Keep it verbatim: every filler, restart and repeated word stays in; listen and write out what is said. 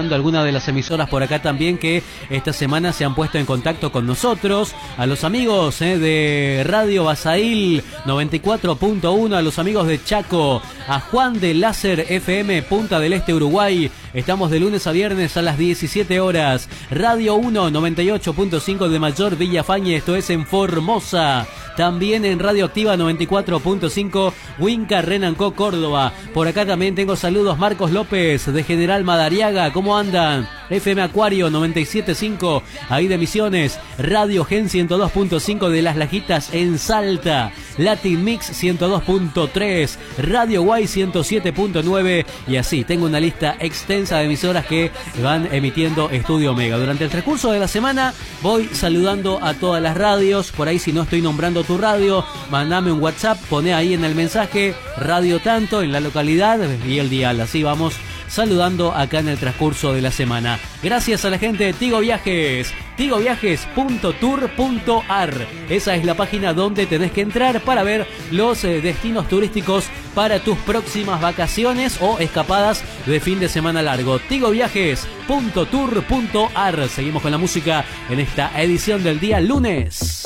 saludando a algunas de las emisoras por acá también que esta semana se han puesto en contacto con nosotros, a los amigos eh, de Radio Basail noventa y cuatro punto uno, a los amigos de Chaco, a Juan de Láser F M Punta del Este Uruguay. Estamos de lunes a viernes a las diecisiete horas. Radio uno noventa y ocho punto cinco de Mayor Villafañe, esto es en Formosa. También en Radioactiva noventa y cuatro punto cinco, Huinca, Renancó, Córdoba. Por acá también tengo saludos. Marcos López de General Madariaga, ¿cómo andan? F M Acuario noventa y siete punto cinco, ahí de Misiones. Radio Gen ciento dos punto cinco de Las Lajitas en Salta. Latin Mix ciento dos punto tres, Radio Guay ciento siete punto nueve. Y así, tengo una lista extensa de emisoras que van emitiendo Estudio Omega. Durante el transcurso de la semana voy saludando a todas las radios. Por ahí, si no estoy nombrando tu radio, mandame un WhatsApp, poné ahí en el mensaje Radio Tanto en la localidad y el dial. Así vamos saludando acá en el transcurso de la semana. Gracias a la gente de Tigo Viajes, tigo viajes punto tour punto ar. Esa es la página donde tenés que entrar para ver los eh, destinos turísticos para tus próximas vacaciones o escapadas de fin de semana largo. tigo viajes punto tour punto ar. Seguimos con la música en esta edición del día lunes.